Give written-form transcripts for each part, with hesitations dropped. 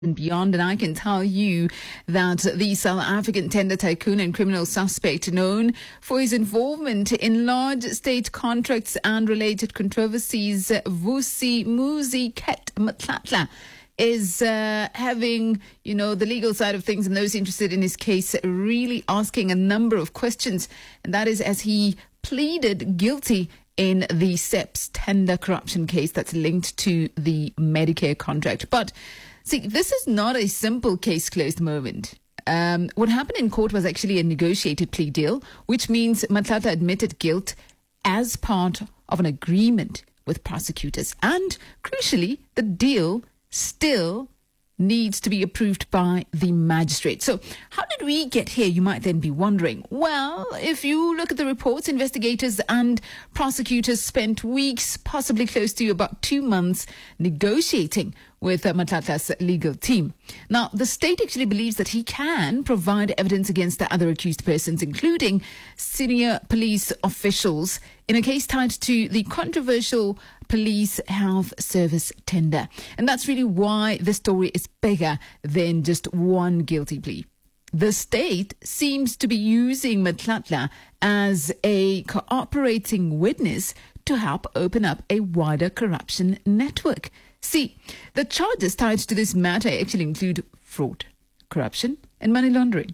and beyond. And I can tell you that the South African tender tycoon and criminal suspect known for his involvement in large state contracts and related controversies, Vusi Muzi Ket Mtlantla, is having, the legal side of things and those interested in his case really asking a number of questions. And that is as he pleaded guilty in the SEPS tender corruption case that's linked to the Medicare contract. But see, this is not a simple case closed moment. What happened in court was actually a negotiated plea deal, which means Mtlantla admitted guilt as part of an agreement with prosecutors. And crucially, the deal still needs to be approved by the magistrate. So how did we get here, you might then be wondering? Well, if you look at the reports, investigators and prosecutors spent weeks, possibly close to about 2 months, negotiating with Mtlantla's legal team. Now, the state actually believes that he can provide evidence against the other accused persons, including senior police officials, in a case tied to the controversial police health service tender. And that's really why the story is bigger than just one guilty plea. The state seems to be using Mtlantla as a cooperating witness to help open up a wider corruption network. See, the charges tied to this matter actually include fraud, corruption, and money laundering.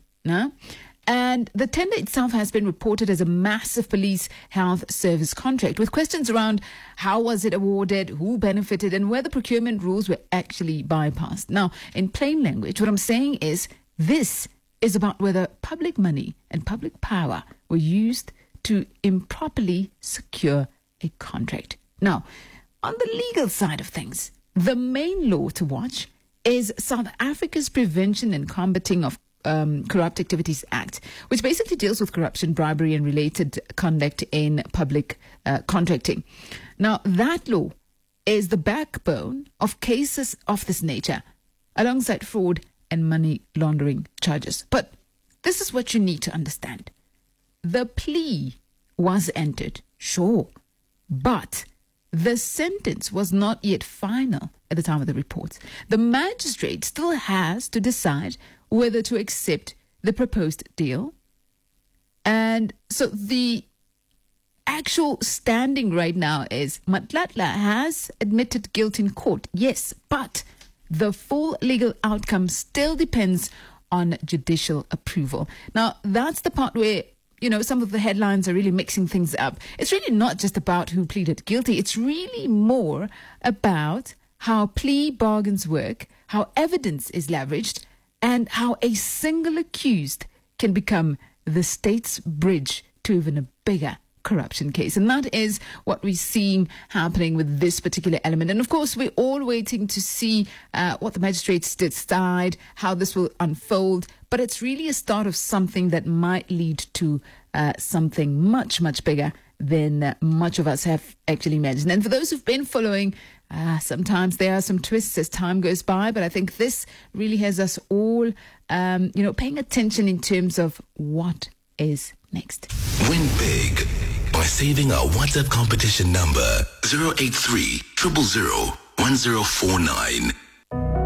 And the tender itself has been reported as a massive police health service contract, with questions around how was it awarded, who benefited, and whether procurement rules were actually bypassed. Now, in plain language, what I'm saying is this is about whether public money and public power were used to improperly secure a contract. Now, on the legal side of things, the main law to watch is South Africa's Prevention and Combating of Corrupt Activities Act, which basically deals with corruption, bribery, and related conduct in public contracting. Now, that law is the backbone of cases of this nature, alongside fraud and money laundering charges. But this is what you need to understand. The plea was entered, sure, but the sentence was not yet final at the time of the report. The magistrate still has to decide whether to accept the proposed deal. And so the actual standing right now is Mtlantla has admitted guilt in court, yes, but the full legal outcome still depends on judicial approval. Now, that's the part where some of the headlines are really mixing things up. It's really not just about who pleaded guilty. It's really more about how plea bargains work, how evidence is leveraged, and how a single accused can become the state's bridge to even a bigger corruption case. And that is what we're seeing happening with this particular element. And of course, we're all waiting to see what the magistrates decide, how this will unfold. But it's really a start of something that might lead to something much, much bigger than much of us have actually imagined. And for those who've been following, sometimes there are some twists as time goes by, but I think this really has us all, paying attention in terms of what is next. Win big by saving our WhatsApp competition number 083 000 1049.